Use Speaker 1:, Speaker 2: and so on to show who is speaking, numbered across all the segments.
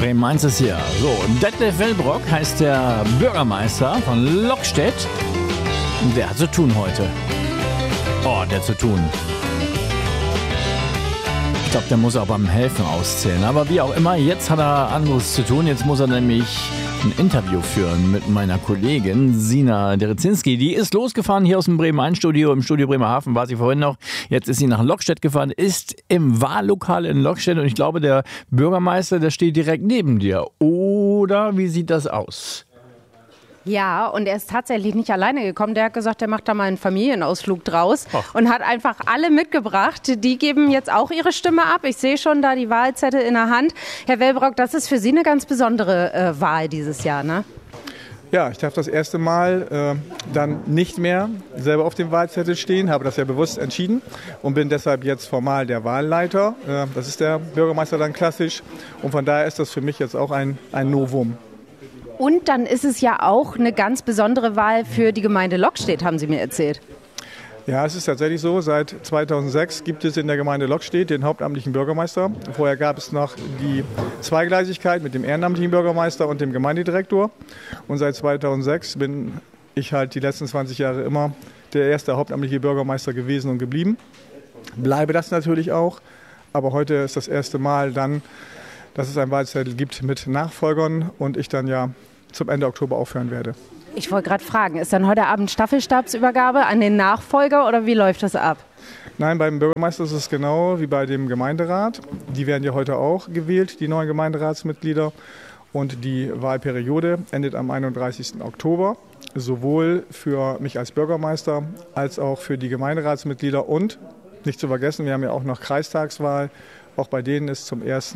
Speaker 1: Bremen 1 ist hier. So, Detlef Wellbrock heißt der Bürgermeister von Lockstedt. Der hat zu tun heute. Oh, der hat zu tun. Ich glaube, der muss auch beim Helfen auszählen. Aber wie auch immer, jetzt hat er anderes zu tun. Jetzt muss er nämlich ein Interview führen mit meiner Kollegin Sina Derezinski. Die ist losgefahren hier aus dem Bremen-1-Studio. Im Studio Bremerhaven war sie vorhin noch. Jetzt ist sie nach Lockstedt gefahren, ist im Wahllokal in Lockstedt. Und ich glaube, der Bürgermeister, der steht direkt neben dir. Oder wie sieht das aus?
Speaker 2: Ja, und er ist tatsächlich nicht alleine gekommen. Der hat gesagt, der macht da mal einen Familienausflug draus und hat einfach alle mitgebracht. Die geben jetzt auch ihre Stimme ab. Ich sehe schon da die Wahlzettel in der Hand. Herr Wellbrock, das ist für Sie eine ganz besondere Wahl dieses Jahr, ne?
Speaker 3: Ja, ich darf das erste Mal dann nicht mehr selber auf dem Wahlzettel stehen, habe das ja bewusst entschieden und bin deshalb jetzt formal der Wahlleiter. Das ist der Bürgermeister dann klassisch und von daher ist das für mich jetzt auch ein Novum.
Speaker 2: Und dann ist es ja auch eine ganz besondere Wahl für die Gemeinde Lockstedt, haben Sie mir erzählt.
Speaker 3: Ja, es ist tatsächlich so. Seit 2006 gibt es in der Gemeinde Lockstedt den hauptamtlichen Bürgermeister. Vorher gab es noch die Zweigleisigkeit mit dem ehrenamtlichen Bürgermeister und dem Gemeindedirektor. Und seit 2006 bin ich halt die letzten 20 Jahre immer der erste hauptamtliche Bürgermeister gewesen und geblieben. Bleibe das natürlich auch. Aber heute ist das erste Mal dann, dass es einen Wahlzettel gibt mit Nachfolgern und ich dann ja zum Ende Oktober aufhören werde.
Speaker 2: Ich wollte gerade fragen, ist dann heute Abend Staffelstabsübergabe an den Nachfolger oder wie läuft das ab?
Speaker 3: Nein, beim Bürgermeister ist es genau wie bei dem Gemeinderat. Die werden ja heute auch gewählt, die neuen Gemeinderatsmitglieder. Und die Wahlperiode endet am 31. Oktober, sowohl für mich als Bürgermeister als auch für die Gemeinderatsmitglieder. Und nicht zu vergessen, wir haben ja auch noch Kreistagswahl. Auch bei denen ist zum 1.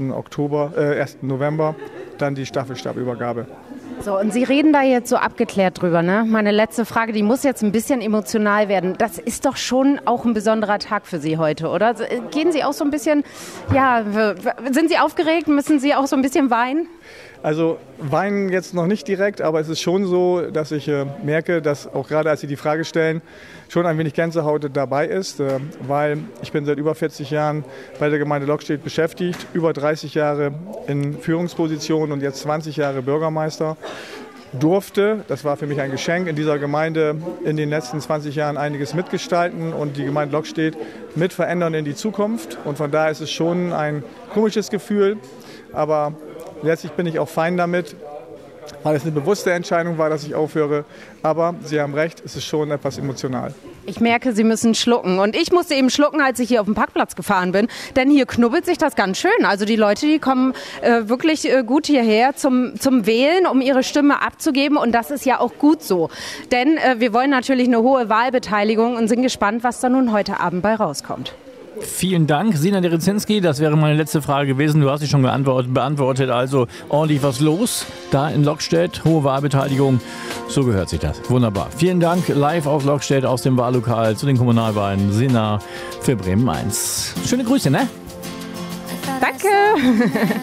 Speaker 3: November dann die Staffelstabübergabe.
Speaker 2: So, und Sie reden da jetzt so abgeklärt drüber, ne? Meine letzte Frage, die muss jetzt ein bisschen emotional werden. Das ist doch schon auch ein besonderer Tag für Sie heute, oder? Gehen Sie auch so ein bisschen, ja, sind Sie aufgeregt? Müssen Sie auch so ein bisschen weinen?
Speaker 3: Also weinen jetzt noch nicht direkt, aber es ist schon so, dass ich merke, dass auch gerade als Sie die Frage stellen, schon ein wenig Gänsehaut dabei ist, weil ich bin seit über 40 Jahren bei der Gemeinde Lockstedt beschäftigt, über 30 Jahre in Führungspositionen und jetzt 20 Jahre Bürgermeister. Durfte, das war für mich ein Geschenk, in dieser Gemeinde in den letzten 20 Jahren einiges mitgestalten und die Gemeinde Lockstedt mit verändern in die Zukunft. Und von daher ist es schon ein komisches Gefühl, aber letztlich bin ich auch fein damit, weil es eine bewusste Entscheidung war, dass ich aufhöre. Aber Sie haben recht, es ist schon etwas emotional.
Speaker 2: Ich merke, Sie müssen schlucken. Und ich musste eben schlucken, als ich hier auf dem Parkplatz gefahren bin. Denn hier knubbelt sich das ganz schön. Also die Leute, die kommen wirklich gut hierher zum Wählen, um ihre Stimme abzugeben. Und das ist ja auch gut so. Denn wir wollen natürlich eine hohe Wahlbeteiligung und sind gespannt, was da nun heute Abend bei rauskommt.
Speaker 1: Vielen Dank, Sina Derezinski. Das wäre meine letzte Frage gewesen. Du hast sie schon beantwortet. Also ordentlich was los da in Lockstedt. Hohe Wahlbeteiligung. So gehört sich das. Wunderbar. Vielen Dank. Live aus Lockstedt, aus dem Wahllokal zu den Kommunalwahlen. Sina für Bremen 1. Schöne Grüße, ne?
Speaker 2: Danke.